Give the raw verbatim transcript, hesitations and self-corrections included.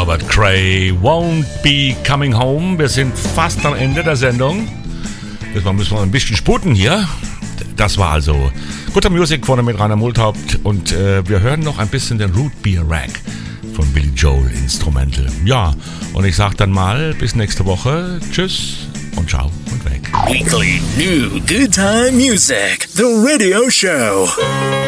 Robert Cray, Won't Be Coming Home. Wir sind fast am Ende der Sendung. Jetzt müssen wir ein bisschen sputen hier. Das war also Guter Music vorne mit Rainer Multhaupt. Und äh, wir hören noch ein bisschen den Root Beer Rag von Billy Joel Instrumental. Ja, und ich sag dann mal bis nächste Woche. Tschüss und ciao und weg. Weekly New Good Time Music, the radio show.